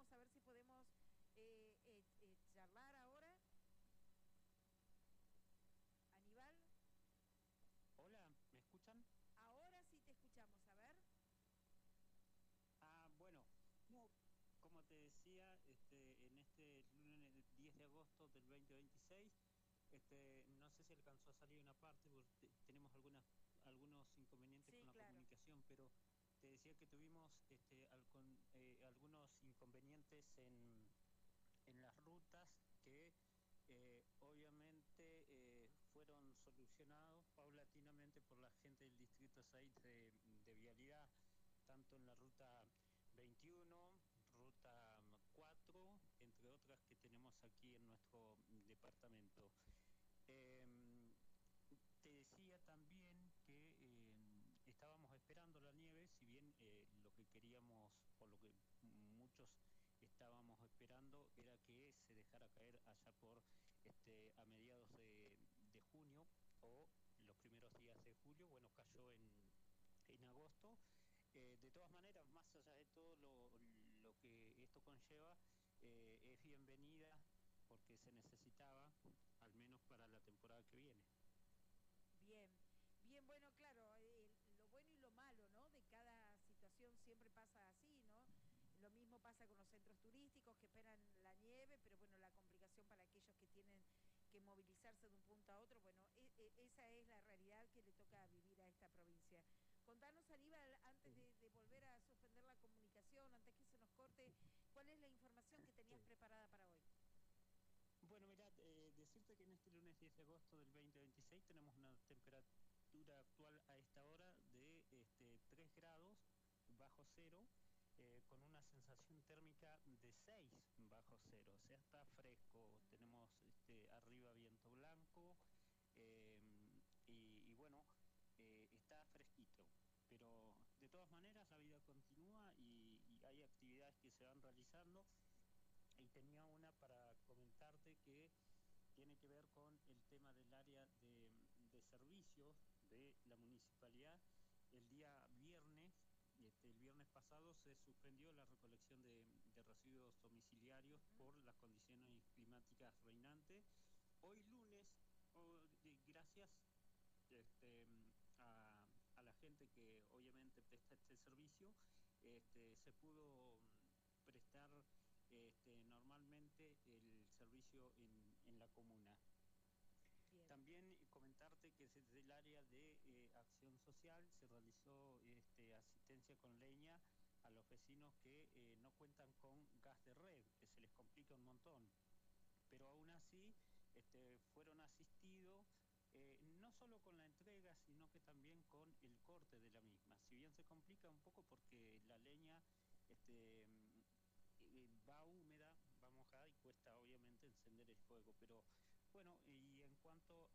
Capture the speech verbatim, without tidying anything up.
vamos a ver si podemos eh, eh, eh, charlar ahora. Aníbal, Hola, ¿me escuchan? ahora sí te escuchamos, a ver. Ah, bueno, no, como te decía, este, en este lunes diez de agosto del dos mil veintiséis, este, no sé si alcanzó a salir una parte, porque tenemos algunas, algunos inconvenientes Sí, con la claro. comunicación, pero te decía que tuvimos este, al- con, eh, algunos inconvenientes en, en las rutas que eh, obviamente eh, fueron solucionados paulatinamente por la gente del Distrito seis de, de Vialidad, tanto en la ruta veintiuno, ruta cuatro, entre otras que tenemos aquí en nuestro departamento. Eh, Te decía también que eh, estábamos esperando la nieve, si bien eh, lo que queríamos, por lo que muchos estábamos esperando, era que se dejara caer allá por este a mediados de, de junio o los primeros días de julio. Bueno, cayó en, en agosto. Eh, de todas maneras, más allá de todo lo, lo que esto conlleva, eh, es bienvenida porque se necesitaba, al menos para la temporada que viene. Bien, bien, bueno, claro, eh, lo bueno y lo malo, ¿no? De cada situación siempre pasa así, ¿no? Lo mismo pasa con los centros turísticos que esperan la nieve, pero bueno, la complicación para aquellos que tienen que movilizarse de un punto a otro, bueno, e- e- esa es la realidad que le toca vivir a esta provincia. Contanos, Aníbal, antes de, de volver a suspender la comunicación, antes que se nos corte, ¿cuál es la información que tenías Sí. preparada para hoy? Bueno, mira, eh, decirte que en este lunes diez de agosto del dos mil veintiséis tenemos una temperatura actual a esta hora de este, tres grados bajo cero, eh, con una sensación térmica de seis bajo cero, o sea, está fresco, Mm, tenemos este, arriba viento blanco, eh, y, y bueno, eh, está fresquito. Pero de todas maneras la vida continúa y, y hay actividades que se van realizando, y tenía una para comentarte que tiene que ver con el tema del área de, de servicios de la municipalidad. El día viernes, este, el viernes pasado, se suspendió la recolección de, de residuos domiciliarios ujú. por las condiciones climáticas reinantes. Hoy lunes, oh, de- gracias este, a, a la gente que obviamente presta este servicio, este, se pudo mm, prestar este, normalmente el servicio en, en la comuna. Bien. También eh, comentarte que desde el área de eh, acción social se realizó este, asistencia con leña a los vecinos que eh, no cuentan con gas de red, que se les complica un montón, pero aún así este, fueron asistidos, eh, no solo con la entrega, sino que también con el corte de la misma. Si bien se complica un poco porque la leña este, eh, va húmeda, va mojada y cuesta obviamente encender el fuego, pero bueno, y en cuanto